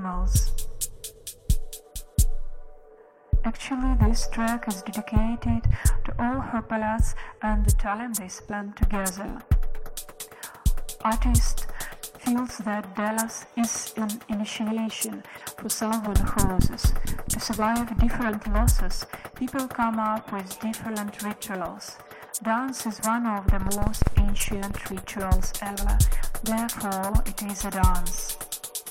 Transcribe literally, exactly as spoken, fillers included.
animals. Actually, this track is dedicated to all Herpalas and the talent they spend together. Artist feels that Delos is an initiation for Salvador horses. To survive different losses, people come up with different rituals. Dance is one of the most ancient rituals ever, therefore it is a dance.